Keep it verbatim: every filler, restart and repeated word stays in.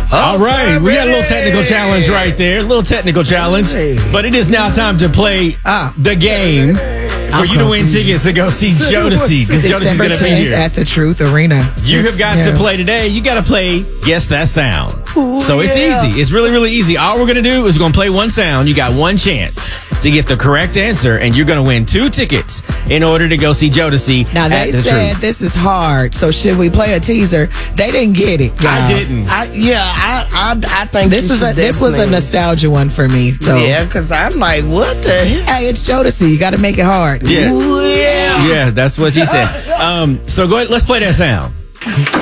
All right, we got a little technical challenge right there. A little technical challenge. But it is now time to play Ah. the game for you to win tickets to go see Jodeci, because Jodeci's December going to be tenth here. at the Truth Arena. You Just- have got yeah. to play today. You got to play Guess That Sound. Ooh, so it's yeah. easy. It's really, really easy. All we're going to do is we're going to play one sound. You got one chance to get the correct answer, and you're going to win two tickets in order to go see Jodeci Now, at they the said Truth. this is hard, so should we play a teaser? They didn't get it, y'all. I didn't. I, yeah, I, I, I think This you is a should this was a definitely- nostalgia one for me. So Yeah, because I'm like, what the hell? hey, it's Jodeci. You got to make it hard. Yeah. Ooh, yeah. Yeah, that's what she said. Um, so go ahead. Let's play that sound.